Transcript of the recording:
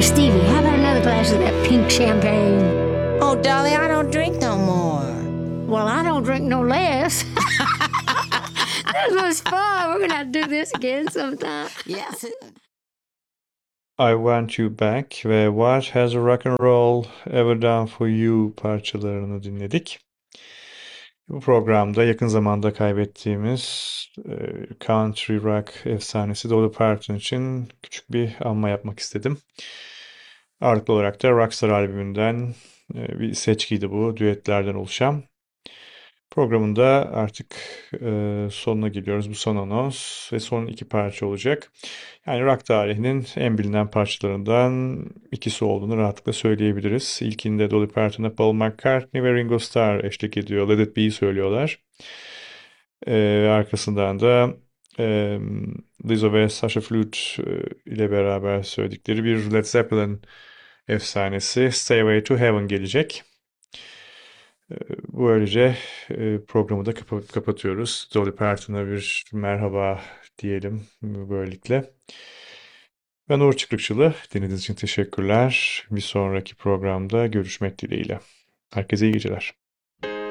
Stevie, how about another glass of that pink champagne? Oh, Dolly, I don't drink no more. Well, I don't drink no less. This was fun. We're gonna have to do this again sometime. Yes. I Want You Back ve What Has Rock and Roll Ever Done For You parçalarını dinledik. Bu programda yakın zamanda kaybettiğimiz country rock efsanesi Dolly Parton için küçük bir anma yapmak istedim. Ağırlıklı olarak da Rockstar albümünden bir seçkiydi bu, düetlerden oluşan. Programın da artık sonuna geliyoruz. Bu son anons ve son iki parça olacak. Yani rock tarihinin en bilinen parçalarından ikisi olduğunu rahatlıkla söyleyebiliriz. İlkinde Dolly Parton'a Paul McCartney ve Ringo Starr eşlik ediyor. Let It Be'yi söylüyorlar. Arkasından da e, Lizzo ve Sasha Flute ile beraber söyledikleri bir Led Zeppelin efsanesi Stairway to Heaven gelecek. Böylece programı da kapatıyoruz. Dolly Parton'a bir merhaba diyelim böylelikle. Ben Uğur Çıkrıkçılı. Dinlediğiniz için teşekkürler. Bir sonraki programda görüşmek dileğiyle. Herkese iyi geceler.